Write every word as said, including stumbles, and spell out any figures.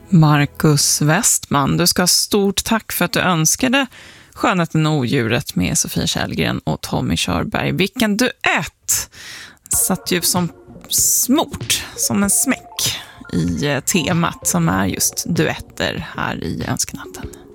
Marcus Westman, du ska ha stort tack för att du önskade Skönheten och odjuret med Sofia Källgren och Tommy Körberg. Vilken duett! Satt ju som smort, som en smäck i temat som är just duetter här i Önskenatten.